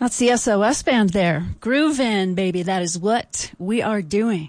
That's the SOS band there. Groovin', baby. That is what we are doing.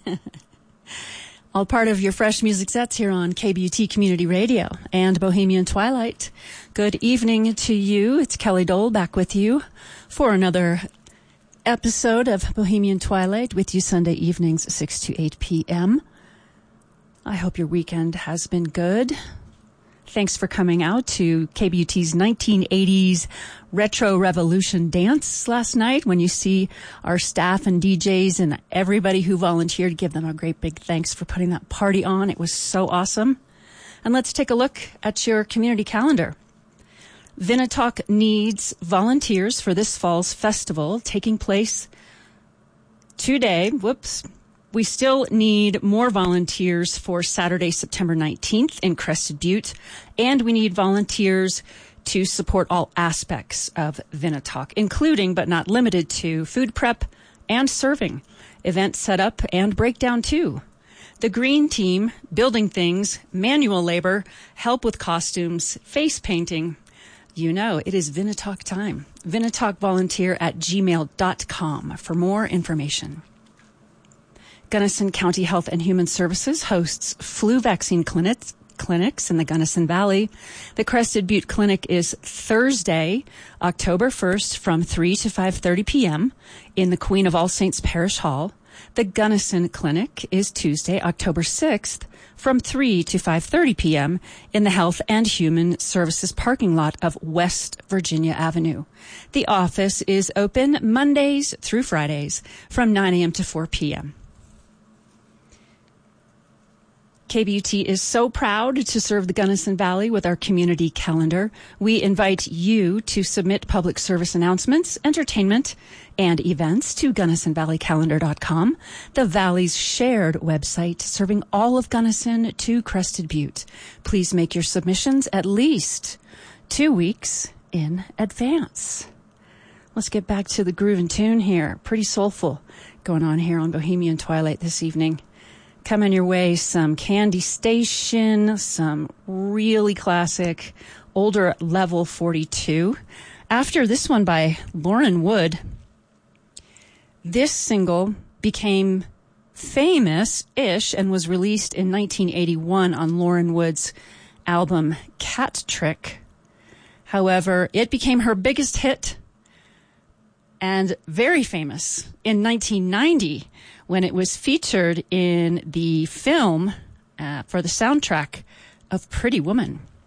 All part of your fresh music sets here on KBUT Community Radio and Bohemian Twilight. Good evening to you. It's Kelly Dole back with you for another episode of Bohemian Twilight with you Sunday evenings, 6 to 8 p.m. I hope your weekend has been good. Thanks for coming out to KBUT's 1980s Retro Revolution dance last night. When you see our staff and DJs and everybody who volunteered, give them a great big thanks for putting that party on. It was so awesome. And let's take a look at your community calendar. Vinatalk needs volunteers for this fall's festival taking place today. We still need more volunteers for Saturday, September 19th in Crested Butte, and we need volunteers to support all aspects of Vinatalk, including but not limited to food prep and serving, event setup and breakdown too. The green team, building things, manual labor, help with costumes, face painting. You know, it is Vinatalk time. VinatalkVolunteer@gmail.com for more information. Gunnison County Health and Human Services hosts flu vaccine clinics in the Gunnison Valley. The Crested Butte Clinic is Thursday, October 1st from 3 to 5:30 p.m. in the Queen of All Saints Parish Hall. The Gunnison Clinic is Tuesday, October 6th from 3 to 5:30 p.m. in the Health and Human Services parking lot of West Virginia Avenue. The office is open Mondays through Fridays from 9 a.m. to 4 p.m. KBUT is so proud to serve the Gunnison Valley with our community calendar. We invite you to submit public service announcements, entertainment, and events to GunnisonValleyCalendar.com, the Valley's shared website serving all of Gunnison to Crested Butte. Please make your submissions at least 2 weeks in advance. Let's get back to the groove and tune here. Pretty soulful going on here on Bohemian Twilight this evening. Coming your way, some Candy Station, some really classic, older Level 42. After this one by Lauren Wood, this single became famous-ish and was released in 1981 on Lauren Wood's album Cat Trick. However, it became her biggest hit and very famous in 1990 when it was featured in the film for the soundtrack of Pretty Woman.